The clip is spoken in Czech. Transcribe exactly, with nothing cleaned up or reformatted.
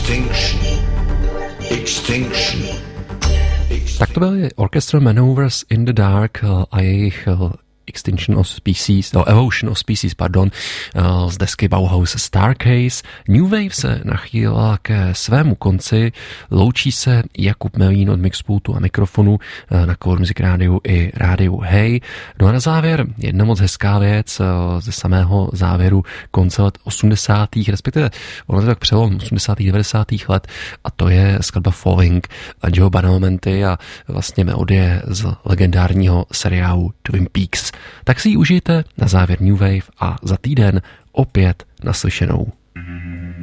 Extinction. Extinction. Tak to byly Orchestral Maneuvers in the Dark a jejich Extinction of Species, no Evolution of Species, pardon, z desky Bauhaus Starcase. New Wave se nachýlila ke svému konci, loučí se Jakub Melín od Mixpultu a mikrofonu na Color Music Rádiu i Rádiu Hey. No a na závěr jedna moc hezká věc ze samého závěru konce let osmdesátých, respektive ono to tak přelom osmdesátých devadesátých let, a to je skladba Falling Joe Badalamenti a vlastně melodie z legendárního seriálu Twin Peaks. Tak si ji užijte na závěr New Wave a za týden opět naslyšenou.